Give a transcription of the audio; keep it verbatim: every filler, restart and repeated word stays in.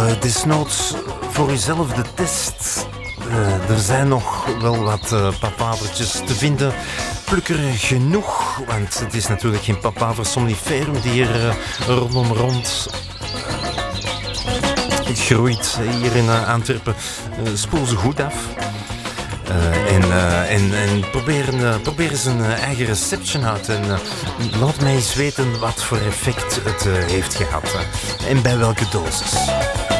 desnoods voor uzelf de test. Uh, er zijn nog wel wat uh, papavertjes te vinden. Pluk er genoeg, want het is natuurlijk geen papaver somniferum die hier uh, rondom rond uh, groeit. Hier in uh, Antwerpen. Uh, spoel ze goed af. Uh, en, uh, en, en probeer, uh, probeer eens een uh, eigen receptje uit. En uh, laat mij eens weten wat voor effect het uh, heeft gehad. Uh, en bij welke dosis.